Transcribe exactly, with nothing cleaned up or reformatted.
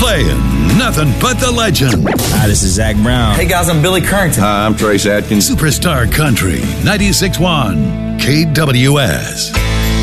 Playing nothing but the legend. Hi, this is Zach Brown. Hey guys, I'm Billy Currington. Hi, I'm Trace Atkins. Superstar Country, ninety-six point one K W S.